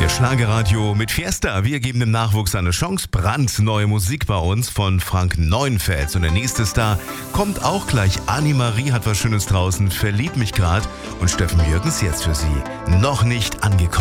Der Schlagerradio mit Fiesta. Wir geben dem Nachwuchs eine Chance. Brandneue Musik bei uns von Frank Neuenfels. Und der nächste Star kommt auch gleich. Annemarie hat was Schönes draußen. Verliebt mich grad. Und Steffen Jürgens jetzt für Sie. Noch nicht angekommen.